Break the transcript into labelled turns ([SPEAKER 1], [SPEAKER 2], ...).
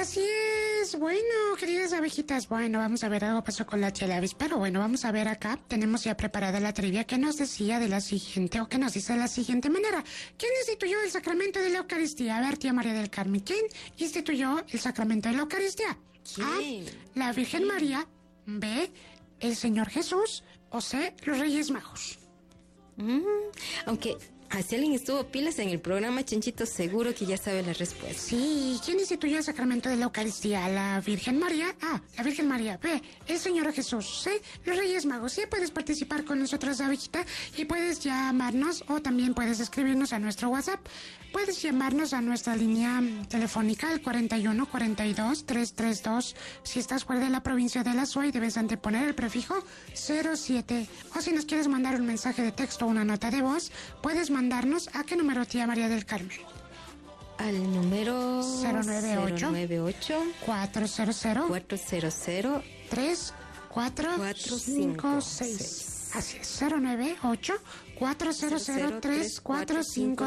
[SPEAKER 1] Así es. Bueno, queridas abejitas, bueno, vamos a ver, algo pasó con la chela avispero. Bueno, vamos a ver acá. Tenemos ya preparada la trivia que nos decía de la siguiente, o que nos dice de la siguiente manera. ¿Quién instituyó el sacramento de la Eucaristía? A ver, tía María del Carmen, ¿quién instituyó el sacramento de la Eucaristía?
[SPEAKER 2] ¿Quién?
[SPEAKER 1] A, la Virgen María. B, el Señor Jesús. O C, los Reyes Magos.
[SPEAKER 2] Aunque si alguien estuvo pilas en el programa, Chenchito, seguro que ya sabe la respuesta.
[SPEAKER 1] Sí, ¿quién instituyó el sacramento de la Eucaristía? ¿La Virgen María? A, la Virgen María. B, el Señor Jesús. C, los Reyes Magos. Sí, puedes participar con nosotros, abejita, y puedes llamarnos o también puedes escribirnos a nuestro WhatsApp. Puedes llamarnos a nuestra línea telefónica al 41 42 332. Si estás fuera de la provincia de La Suay, debes anteponer el prefijo 07. O si nos quieres mandar un mensaje de texto o una nota de voz, puedes mandarnos a qué número, tía María del Carmen.
[SPEAKER 2] Al número
[SPEAKER 1] 098 400 3456. Así es, 098 400 3456.